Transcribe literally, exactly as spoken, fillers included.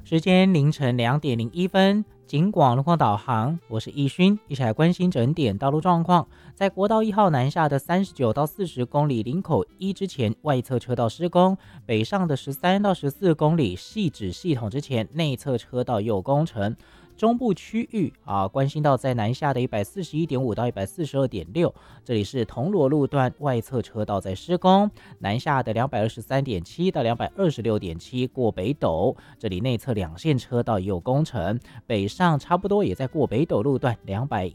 时间凌晨两点零一分，警广路况导航，我是易勋，一起来关心整点道路状况。在国道一号南下的三十九到四十公里林口一之前，外侧车道施工；北上的十三到十四公里细指系统之前，内侧车道有工程。中部区域啊，关心到在南下的一百四十一点五到一百四十二点六，这里是铜锣路段外侧车道在施工；南下的两百二十三点七到两百二十六点七过北斗，这里内侧两线车道也有工程；北上差不多也在过北斗路段两百